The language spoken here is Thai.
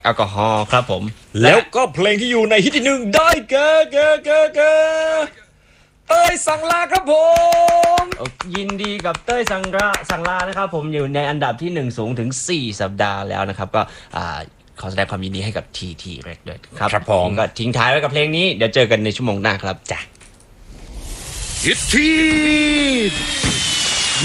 แอลกอฮอล์ครับผมแล้วก็เพลงที่อยู่ในฮิตที่หนึ่งได้แก่เต้ยสั่งลาครับผมยินดีกับเต้ยสังลานะครับผมอยู่ในอันดับที่1สูงถึง4สัปดาห์แล้วนะครับก็ขอแสดงความยินดีให้กับทีเรกด้วยครับผมก็ทิ้งท้ายไว้กับเพลงนี้เดี๋ยวเจอกันในชั่วโมงหน้าครับจ้ะฮิตที่